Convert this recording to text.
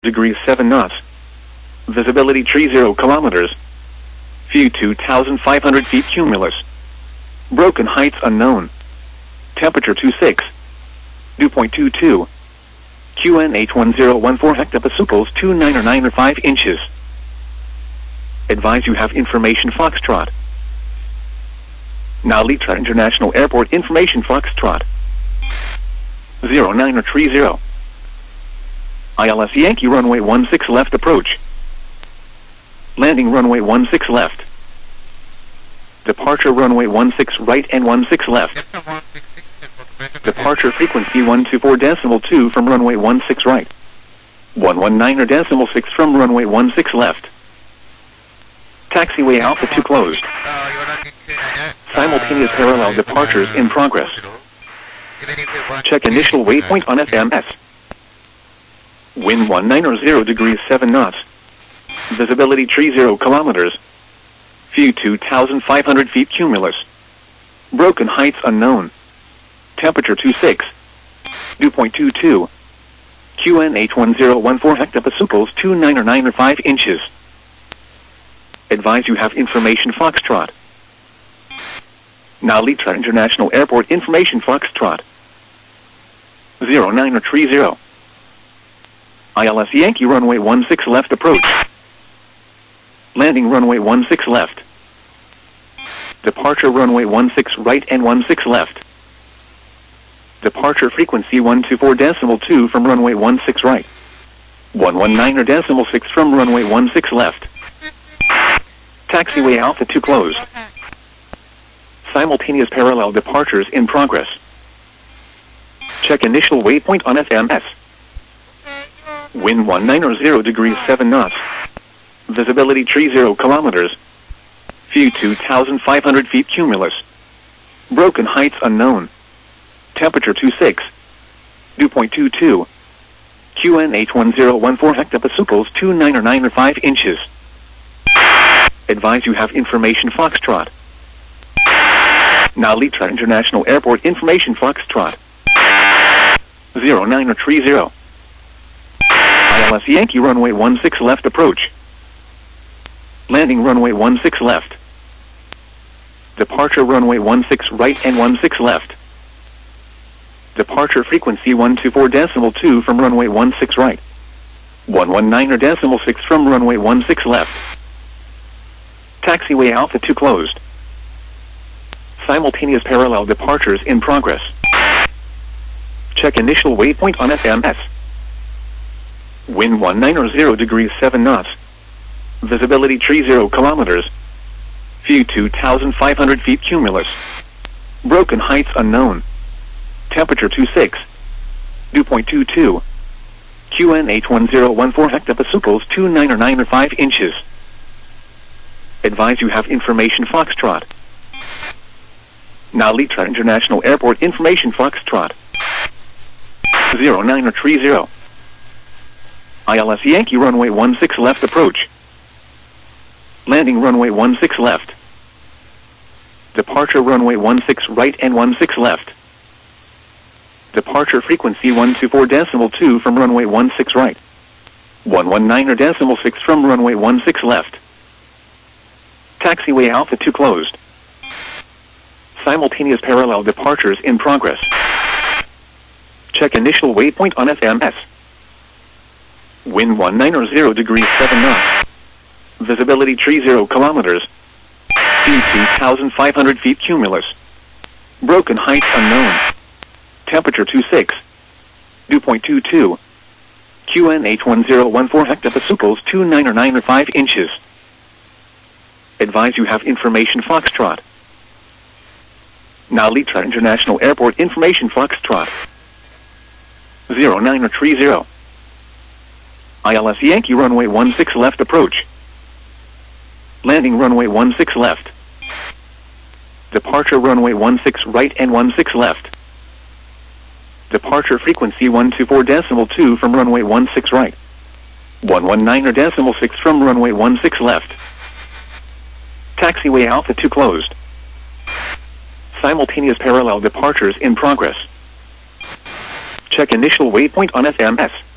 degrees 7 knots. Visibility 30 kilometers. View 2,500 feet cumulus. Broken heights unknown. Temperature 26. Dew point 22. QNH 1014 hectopascals 2995 inches. Advise you have information Foxtrot. Now Litra International Airport information Foxtrot. 0930. ILS Yankee runway 16 left approach. Landing runway 16 left. Departure runway 16 right and 16 left. Departure frequency 124.2 from runway 16 right. 119.6 from runway 16 left. Taxiway Alpha 2 closed. Simultaneous parallel departures in progress. Check initial waypoint on FMS. Wind 190 degrees 7 knots. Visibility 30 kilometers. View 2,500 feet cumulus. Broken heights unknown. Temperature 26. Dew point 22. QNH 1014 hectopascals 2995 inches. Advise you have information Foxtrot. Now Litra International Airport information Foxtrot. 0930. ILS Yankee runway 16 left approach. Landing runway 16 left. Departure runway 16 right and 16 left. Departure frequency 124.2 from runway 16 right. 119.6 from runway 16 left. Taxiway Alpha 2 closed. Simultaneous parallel departures in progress. Check initial waypoint on FMS. Wind 190 degrees 7 knots. Visibility 30 kilometers. View 2,500 feet cumulus. Broken heights unknown. Temperature 26. Dew point 22. QNH 1014 hectopascals 2995 inches. Advise you have information Foxtrot. Now Litra International Airport information Foxtrot. 0930. ILS Yankee runway 16 left approach. Landing runway 16 left. Departure runway 16 right and 16 left. Departure frequency 124.2 from runway 16 right. 119.6 from runway 16 left. Taxiway Alpha 2 closed. Simultaneous parallel departures in progress. Check initial waypoint on FMS. Wind 190 degrees 7 knots. Visibility 30 kilometers. View 2,500 feet cumulus. Broken heights unknown. Temperature 26. Dew point 22. QNH 1014 hectopascals 2995 inches. Advise you have information Foxtrot. Now Litra International Airport information Foxtrot. 0930. ILS Yankee runway 16 left approach. Landing runway 16 left. Departure runway 16 right and 16 left. Departure frequency 124.2 from runway 16 right. 119.6 from runway 16 left. Taxiway Alpha 2 closed. Simultaneous parallel departures in progress. Check initial waypoint on FMS. Wind 190 degrees 7 knots. Visibility 30 kilometers. View 2,500 feet cumulus. Broken heights unknown. Temperature 26. Dew point 22. QNH 1014 hectopascals 2995 inches. Advise you have information Foxtrot. Now Litra International Airport information Foxtrot. 0930. ILS Yankee runway 16 left approach. Landing runway 16 left. Departure runway 16 right and 16 left. Departure frequency 124.2 from runway 16 right. 119.6 from runway 16 left. Taxiway Alpha 2 closed. Simultaneous parallel departures in progress. Check initial waypoint on FMS.